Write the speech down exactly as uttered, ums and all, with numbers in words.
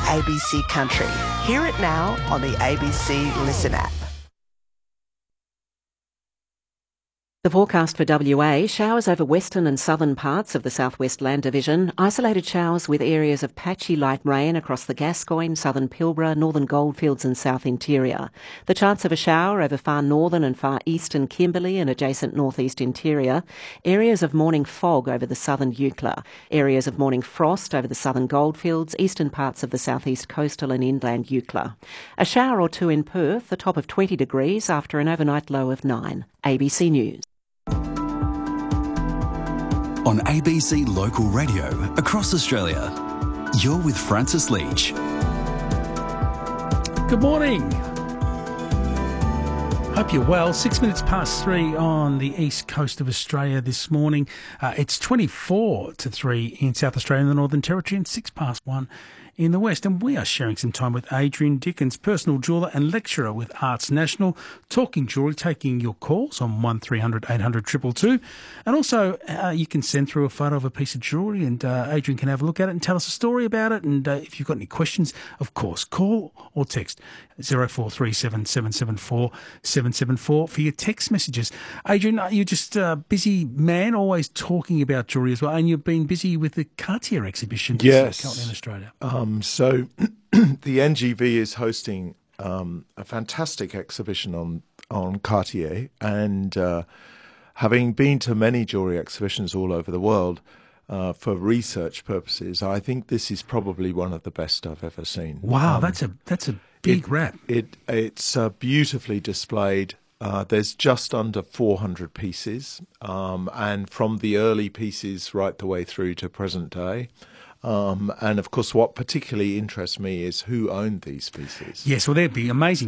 A B C Country. Hear it now on the A B C Listen app. The forecast for W A, showers over western and southern parts of the southwest land division, isolated showers with areas of patchy light rain across the Gascoyne, southern Pilbara, northern Goldfields and south interior. The chance of a shower over far northern and far eastern Kimberley and adjacent northeast interior. Areas of morning fog over the southern Eucla. Areas of morning frost over the southern Goldfields, eastern parts of the southeast coastal and inland Eucla. A shower or two in Perth, a top of twenty degrees after an overnight low of nine. A B C News. On A B C Local Radio across Australia, you're with Francis Leach. Good morning. Hope you're well. Six minutes past three on the east coast of Australia this morning. Uh, it's twenty-four to three in South Australia and the Northern Territory and six past one in the West. And we are sharing some time with Adrian Dickens, personal jeweller and lecturer with Arts National, talking jewellery, taking your calls on one three hundred eight hundred two two two. And also, uh, you can send through a photo of a piece of jewellery and uh, Adrian can have a look at it and tell us a story about it. And uh, if you've got any questions, of course, call or text zero four three seven seven seven four seven seven four for your text messages. Adrian, you're just a busy man, always talking about jewellery as well, and you've been busy with the Cartier exhibition yes. currently in Australia. Um, so the N G V is hosting um, a fantastic exhibition on, on Cartier, and uh, having been to many jewellery exhibitions all over the world, Uh, for research purposes, I think this is probably one of the best I've ever seen. Wow, um, that's a that's a big it, wrap. It it's uh, beautifully displayed. Uh, there's just under four hundred pieces, um, and from the early pieces right the way through to present day. Um, and of course, what particularly interests me is who owned these pieces. Yes, well, they'd be amazing